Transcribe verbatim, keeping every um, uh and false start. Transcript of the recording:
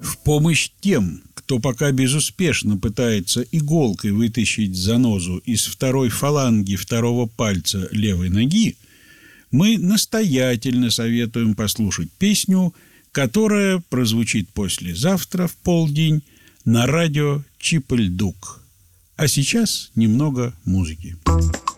В помощь тем, кто пока безуспешно пытается иголкой вытащить занозу из второй фаланги второго пальца левой ноги, мы настоятельно советуем послушать песню, которая прозвучит послезавтра в полдень на радио Чип-Ль-Дук. А сейчас немного музыки.